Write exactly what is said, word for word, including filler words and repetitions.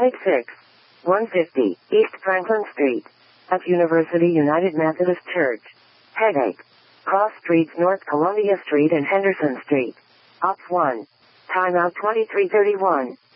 Mechanic six, one fifty, East Franklin Street. At University United Methodist Church. Headache. Cross Streets, North Columbia Street and Henderson Street. Ops one. Timeout twenty-three thirty-one.